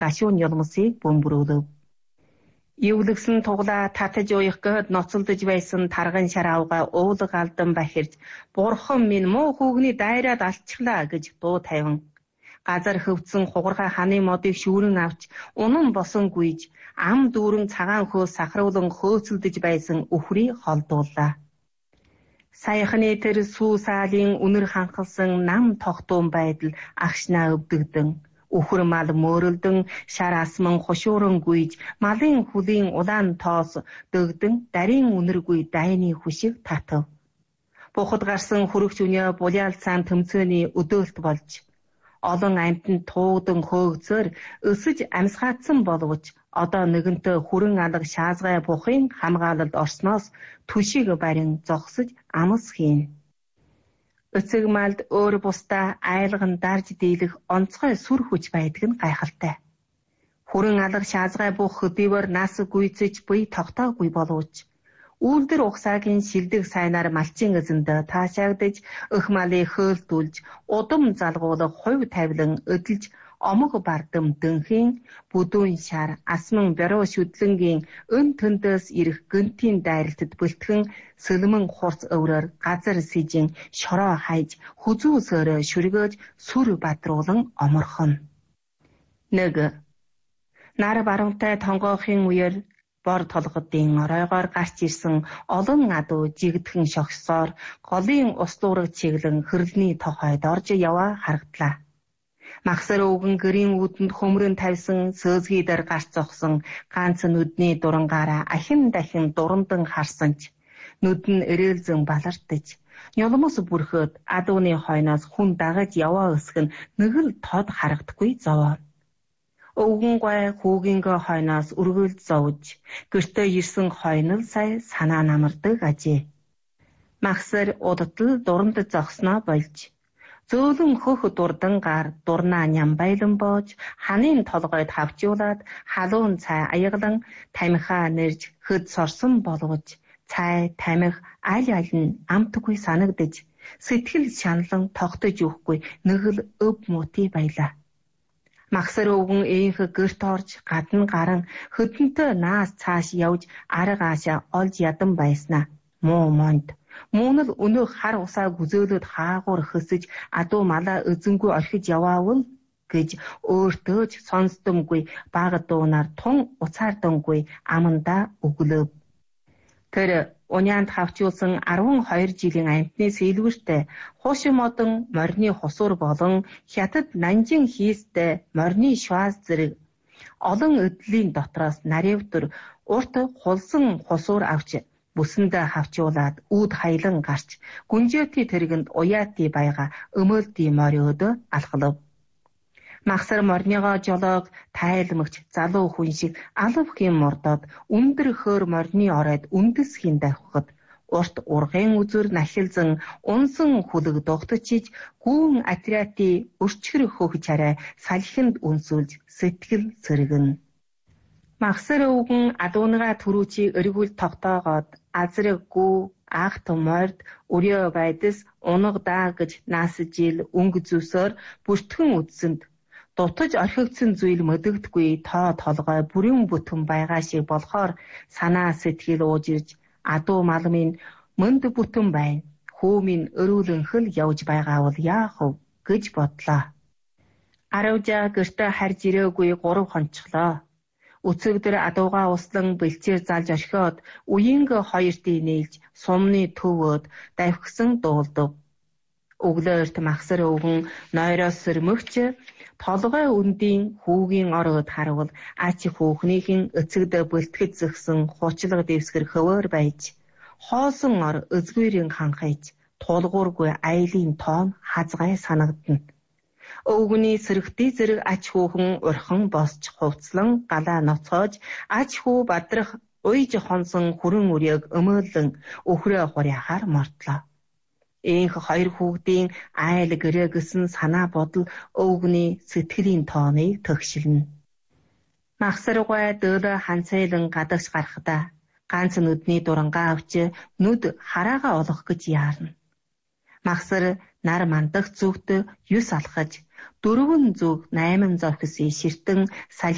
гашуун ёлмосыг бөмбөрөөлөв. Ивлэгсэн туглаа татаж уях гэхэд ноцолдож байсан тарган шараавга уулга алдан бахирж бурхан минь муу хүүгний дайраад алчглаа гэж дуу тавин газар хөвцөн хугаргай ханы модыг шүүрэн авч унан босон гүйж ам дүүрэн цагаан хөөс сахруулан хөөцөлдөж байсан үхрийг холдууллаа. Саяхны тэр сүү саалын үнэр ханхалсан нам тогтуун байдал агшнаа өвдөгдөн үхэр мал мөөрөлдөн шар асман хушууран гүйж малын хүлийн улаан тоос дөгдөн дарийн үнэргүй дайны хүшиг татав. Бухад гарсан хөрөгч үнэ булиалцаан төмцөөний өдөөлт болж олон амьтанд туугдан хөөгцөөр өсөж амсгаатсан боловч одоо нэгэнтээ хүрэн алга шаазгай бухын хамгаалалд орсноос түшиг барин зогсож амс хийн. Өцөг малд өөр бусдаа айлган дарж дийлэх онцгой сүр хүч байдаг нь гайхалтай. Хүрэн алга шаазгай бух хөдийвөр нас гүйцэж буй тогтоогүй боловч үйлдэр ухсаагийн шилдэг сайнаар малчин эзэнд таашаагдаж өх малыг хөөлдүүлж удам залгуулах хувь тавилан өдөлж омог бардам дөнхийн бүдүүн шар асман бяруу шүдлэнгийн өн төндөс ирэх гönтийн дайралтад бэлтгэн сэлмэн хурц өврөөр газар сэжин шороо хайж хүзүүсөөрөө шүргөөж сүр бадруулан оморхон. Нэг нар баруунтай тонгоохын үеэр бор толгодын оройгоор гарч ирсэн олон адуу жигдхэн шогсоор голын услуураг чиглэн хөрлөний тохойд орж яваа харагдлаа. Махсар өвгөн гэрийн үүдэнд хөмрөн тавьсан сөзгий дээр гарч зогсон ганц нүдний дурангаараа ахин дахин дурандан харсан ч нүд нь эрээлзэн балартаж нёлмос бүрхөөд адууны хойноос хүн дагаж яваа өсг нь нэг л тод харагдахгүй зовоо. Өвгөн гой хүүгийнхээ хойноос үргэлж зовж гэртээ ирсэн хойнол сая санаа намардаг ажээ. Махсар удтал дуранд зогсноо болж зөөлөн хөх дурдан гар дурнаа нямбайлан боож ханын толгойд хавчуулаад халуун цай аяглан тамхиа нэрж хөд сорсон боловч цай тамхи аль аль нь амтгүй санагдаж сэтгэл шаналн тогтож өгөхгүй нэг л өв муутай байлаа. Махсар өвгөн ээнх гэрт орж гадна гарan хөдөнтөө наас цааш явж арга аашаа олж ядан байснаа. Муу монд мөн л өнөө хар усаа гүзөөлөд хаагуур хөсөж адуу малаа özөнгүй орхиж яваавал гэж өөртөө ч сонсдомгүй бага дуунаар тун уцаардамгүй амандаа өглөөв. Тэр уняанд хавчуулсан 12 жилийн амьтны сэлгүүртэй хуушин модон морины хусуур болон хятад нанжин хийстэй морины шваз зэрэг олон өдлийн дотроос наривтөр урт хулсан хусуур авч бүсэндээ хавчуулаад үүд хаялан гарч гүнжээти тэргэнд уяати байга өмөөлти мориодо алхалав. Махсар морныгоо жолоог тайлмагч залуу хүн шиг алав хэм мордоод өндөр хөр морны оройд үндэс хин давхад урт ургын үзүр нахилзан унсан хүлэг дугтчиж гүүн атриати өрчгөр хөөгч арай салхинд үнсүүлж сэтгэл сэргэн. Махсар өвгөн адууныгаа түрүүчийг эргүүл тогтоогоод азрэггүй агт морд өрөө байдас унгадаа гэж наасжил өнгө зүсээр бүртгэн үдсэнд дутаж орхигдсон зүйл мэдэгдэхгүй тоо толгой бүрэн бүтэн байгаа шиг болохоор санаа сэтгэл ууж ирж адуу мал минь мөнд бүтэн байна. Хүү минь өрүүлэн хэл явж байгаа бол яах вэ гэж бодлоо. Аравжаа гэртээ харж ирээгүй 3 хонцлоо. Өцөгдөр адуугаа услан бэлчээр залж орхиод үеингээ хоёртыг нийлж сумны төвөөд давхсан дуулдав. Өглөөрт махсар өвгөн нойроос сэрмөгч толгой үндийн хүүгийн ороод харвал ач хүүхнийхэн эцэгдээ бэлтгэж зөксөн хучлаг дэвсгэр хөвөр байж хоосон ор özгүүрийн ханхайж тулгуургүй айлын тоон хазгай санагдана. Өвгөний сэрэгтэй зэрэг ач хүүхэн урхан босч хувцлан галаа ноцоож ач хүү бадрах уйж хонсон хүрэн үрийг өмөөлөн өхрөө хуряхаар мордлоо. Ээнх 2 хүүхдийн айл гэрээ гэсэн санаа бодол өвгөний сэтгэлийн тооныг төгшилнэ. Махсаргай дөөлө ханцайлан гадагш гарахдаа ганц нүдний дурангаа авч нүд хараага олох гэж яарна. Махсар нар мандах зүгт 9 алхаж 4 зүг 8 зовхис ширтэн